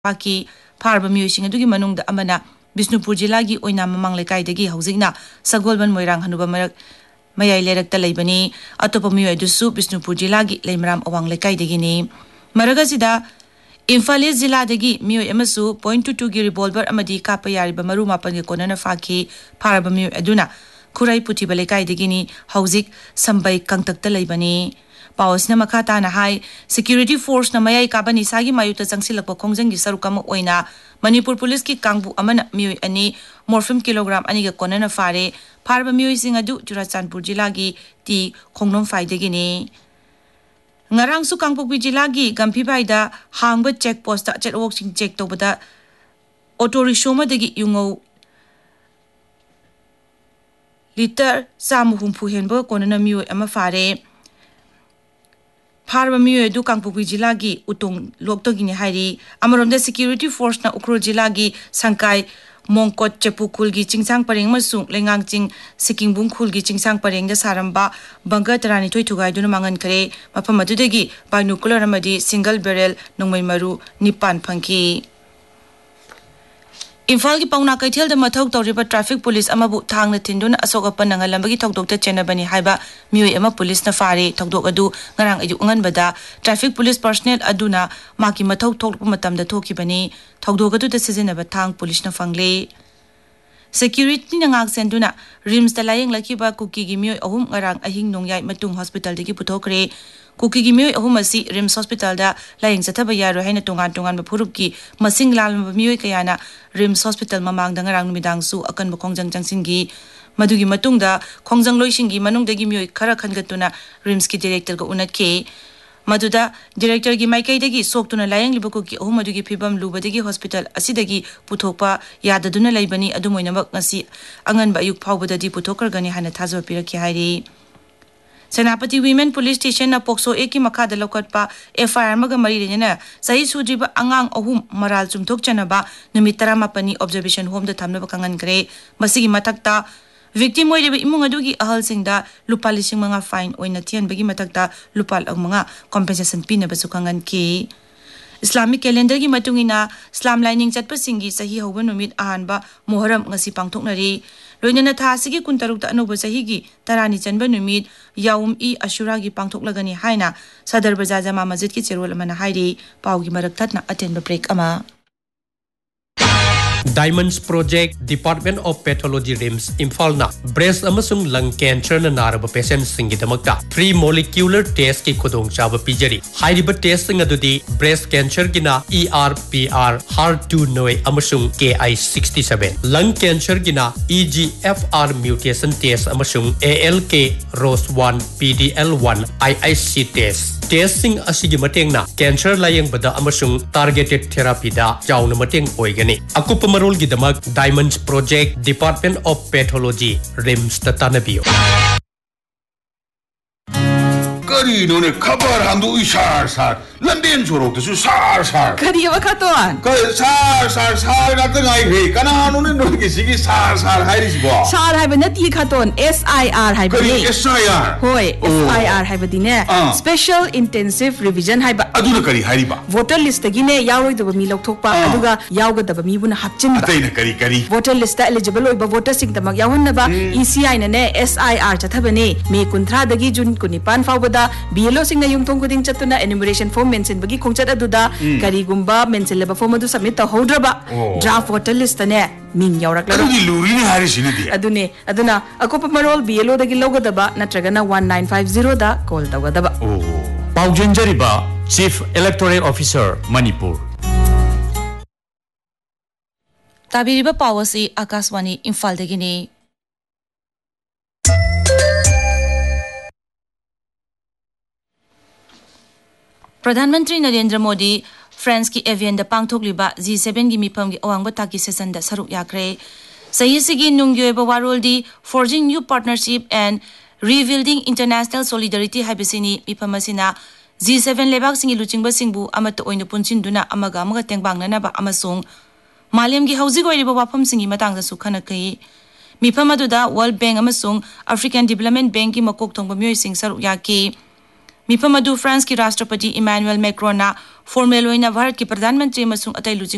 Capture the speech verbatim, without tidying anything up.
पाकी फारब मियोइसिंग अदुगी मनुंगदा अमना बिष्णुपुर जिला की ओइना ममांग लेकाइदगी हौजिकना सगोलबन मोइरांग हनुबा मरक मयाई लेरकता लेबनी अतोप मियोइ दुसु बिष्णुपुर जिला की लेमराम अवांग लेकाइदगिनी मरगसिदा Imphal east जिलादगी मियोइ अमसु point two to की रिवॉल्वर अमदी कापा यारिबा मरु मापन के कोनना फाकी फारब मियोइ अदुना खुराई पुटिबा लेकाइदगिनी हौजिक संबै कंगतक्ता लेबनी पावसना मखाता ना हाई सिक्योरिटी फोर्स न मयाई काबनी सागी मायुता चंगसिलकपा खोंजंगी सरुकम ओइना मणिपुर पुलिस की कांगबु अमना मियोइ अनि मोरफिम किलोग्राम अनि ग कोनना फारे फारब मियोइ सिंग अदु चुराचांदपुर जिला की ती खोंगनोम फाइदगिनी ngarang su kangpokpi जिला की गंभीरबाइदा Hong check post चेकवॉक check तौबदा auto rickshaw Madgi युंगौ litre चाम हुंफु हेनबो कोनना मियोइ अमा फारे फारब मियोइ दु कांगपokpi जिला की उतोंग लोकतगिनी हाइरी अमरोमदा सिक्योरिटी फोर्स ना उखरुल जिला की संकाय मोंकोट चेपुकुल की चिंगसांग परेंग मसुंग लेंगांगचिंग सिकिंगबुंग खुल की चिंगसांग परेंग दा सारंबा बंगा तरानी थोइ थुगाइ दुना मांगन करे मफम अदुदगी बाइनोकुलर अमदी सिंगल बैरल नोंमै मरु निपान फंकी इम्फाल की पौना कैथेल मथौ तौरिबा ट्रैफिक पुलिस अमबु थांगना थिंदुना अशोक अपन नंगलंबगी थौदोकता चेनबनी हाइबा मियोइ अमा पुलिस न फारे थौदोक अदु ngarang अयु अंगनबदा ट्रैफिक पुलिस पर्सनल अदुना माकी मथौ थोकप मतमदा थोकिबनी थौदोक अदु सिजनबा थांग पुलिस न फंगले सिक्योरिटी नंगाक सेंदुना रिम्स ता लायंग लखिबा कुकी की मियोइ अहुम ngarang अहिंग नोंयाइ मतुंग हॉस्पिटल दगी पुथोकरे कुकी की मियोइ अहुम असि रिम्स हॉस्पिटल दा लायंग चथबा यारो हैना तोंगान तोंगान फुरुप की मसिंग लालम मियोइ कयाना रिम्स हॉस्पिटल ममांग दंगरांग नुमिदांगसु अकन बखोंजंग जंगसिंगी मदुगी मतुंगदा खोंजंग लोइसिंगी मनुंगदगी मियोइ खरा खनगतुना रिम्स की डायरेक्टर को उनतखे मदुदा डायरेक्टर की माइकैदगी सोक्तुना लायंग लिबको की अहुम मदुगी फिबम लुबदगी हॉस्पिटल असिदगी पुथोकपा याददुना लैबनी अदुमोइनमक ngasi अंगनबा अयुक फावबददी पुथोकरगनी हाना थाजब पिरखि हाइरी सेनापति वीमेन पुलिस स्टेशन पोक्सो एक की मखाद लौकटपा एफआईआर मग मरी लेना सही सुद्रीब अंगांग अहुम moral चुमथोक चनबा नुमित तरामापनी observation home the थमनब कंगनग्रे मसिगी मथक्ता victim ओइरिब इमुंग अदुगी अहल सिंगदा लुपा लिसिंग मंगा फाइन ओइना थियनबगी मथक्ता लुपा मंगा कॉम्पेंसेशन पीनबसु कंगनकी इस्लामिक कैलेंडर की मतुंगिना इस्लाम लाइनिंग चटपसिंगी सही होबा नुमित अहानबा मोहरम ngasi पांगथोकनरी लोइनना थासिगी कुंतरुक अनोब सही की तरानी चनबा नुमित याउम ई अशुरा की पांगथोकलगनी हाइना सदर बाजार जमा मस्जिद की चेरोल अमना हाइरी पाउगी मरक थतना अटेंड ब्रेक अमा Diamonds Project Department of Pathology Rims Imphal na breast amasung lung cancer na naraba patient singi damakta three molecular test ki khudong chaba pijari hairiba test sing adudi breast cancer gina E R P R H E R two noi amasung K I sixty-seven lung cancer gina E G F R mutation test amasung A L K R O S one P D L one I I C test testing asigi mateng na cancer layang bada amasung targeted therapy da jauna mateng oigani akup marol gi damak Diamonds Project Department of Pathology Rims tatanabiyo करी इन्होंने खबर हम दो इशार सार लंबेन छोरो तो सार सार करी अब खातोन कर सार सार सार ना तो गाय है कना उन्होंने नोट किसी की सार सार है रिश्वा सार है बना ती खातोन S I R है करी S I R होए S I R है बदीने Special Intensive Revision है बा अदुना करी है रिबा वोटर लिस्ट की ने यारोई दबा मी लोग थोक पा अदुगा यावगा दबा मी बुना हच्चिन बा अतई न करी करी वोटर लिस्ट एलिजिबल होई बा वोटर सिंग दमक यावन नबा E C I ने S I R चथबने may कुंथ्रा दगी Jun कुनिपान फावबदा B L O सिंग न युंगथोंग गुदिंग चतुना एनुमरेशन फॉर्म मेंशन बगी खोंचत अदुदा करीगुंबा मेंशन लेबा फॉर्म अदु सबमिट तहौद्रबा ड्राफ्ट वोटर लिस्ट ने मिंग यावरकला अदुनी लूरी ने हारि सिनदी अदुने अदुना अकोप Marol B L O दगी लोगदबा नत्रगना one nine five zero दा call तवगदबा पाउजेंजरिबा chief electoral officer Manipur ताबिरिबा पावसी Akashvani Imphal दगिनी प्रधानमंत्री नरेंद्र मोदी फ्रांस की एवियन द पांगथोकलिबा जी सेवन की मिफम की अवांगबा ताकी सेशन द सरुक याख्रे सही सिगी नुंग्योबा वारोलदी forging new partnership and rebuilding international solidarity हाइबसिनी मिफम असिना जी सेवन लेबाक सिंगी लुचिंगबा सिंगबु अमत ओइना पुनसिनदुना अमगा अमगा तेंगबांगनाबा अमसोंग मालेम की हौजिक ओइरिबा वाफम सिंगी मतंगदा सुखनकई मिफम अदुदा world bank अमसोंग African development bank की मकोक थोंगबा मियोय सिंग सरुक याकी मिफम अदु फ्रांस की राष्ट्रपति इमानुएल मैक्रोन ना फॉर्मल ओइना भारत की प्रधानमंत्री अमसोंग अतै लुचिंग